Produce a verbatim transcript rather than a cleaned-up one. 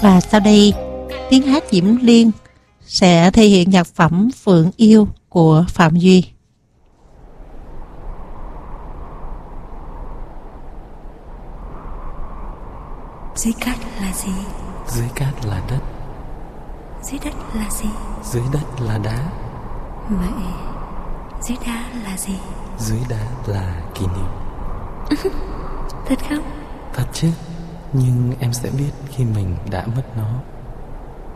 Và sau đây, tiếng hát Diễm Liên sẽ thể hiện nhạc phẩm Phượng Yêu của Phạm Duy. Dưới cát là gì? Dưới cát là đất. Dưới đất là gì? Dưới đất là đá. Vậy dưới đá là gì? Dưới đá là kỷ niệm. Thật không? Thật chứ. Nhưng em sẽ biết khi mình đã mất nó.